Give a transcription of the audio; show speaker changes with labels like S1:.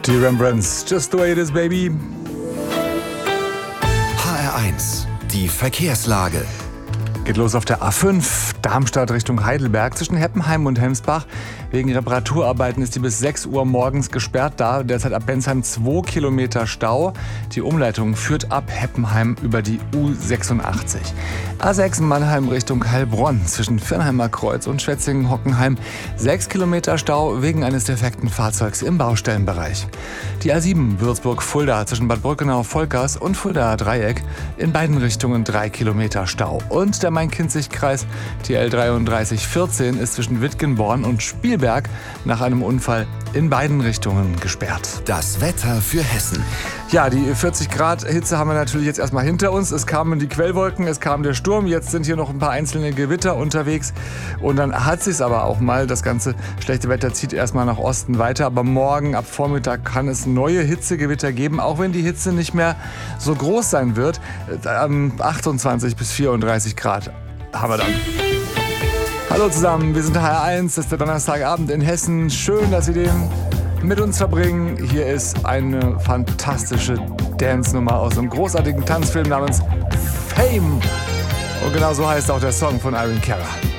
S1: Die Rembrandts, just the way it is, baby.
S2: HR1, die Verkehrslage.
S1: Geht los auf der A5, Darmstadt Richtung Heidelberg, zwischen Heppenheim und Hemsbach. Wegen Reparaturarbeiten ist die bis 6 Uhr morgens gesperrt. Da derzeit ab Bensheim 2 Kilometer Stau. Die Umleitung führt ab Heppenheim über die U86. A6 Mannheim Richtung Heilbronn, zwischen Viernheimer Kreuz und Schwetzingen-Hockenheim 6 Kilometer Stau wegen eines defekten Fahrzeugs im Baustellenbereich. Die A7 Würzburg-Fulda zwischen Bad Brückenau-Volkers und Fuldaer Dreieck, in beiden Richtungen 3 Kilometer Stau. Und der Main-Kinzig-Kreis, die L3314, ist zwischen Wittgenborn und Spielberg nach einem Unfall in beiden Richtungen gesperrt.
S2: Das Wetter für Hessen.
S1: Ja, die 40 Grad Hitze haben wir natürlich jetzt erstmal hinter uns. Es kamen die Quellwolken, es kam der Sturm, jetzt sind hier noch ein paar einzelne Gewitter unterwegs. Und dann hat sich's aber auch mal. Das ganze schlechte Wetter zieht erstmal nach Osten weiter. Aber morgen ab Vormittag kann es neue Hitzegewitter geben, auch wenn die Hitze nicht mehr so groß sein wird. 28 bis 34 Grad haben wir dann. Hallo zusammen, wir sind HR1, das ist der Donnerstagabend in Hessen. Schön, dass Sie den mit uns verbringen. Hier ist eine fantastische Dance-Nummer aus einem großartigen Tanzfilm namens Fame. Und genau so heißt auch der Song von Irene Cara.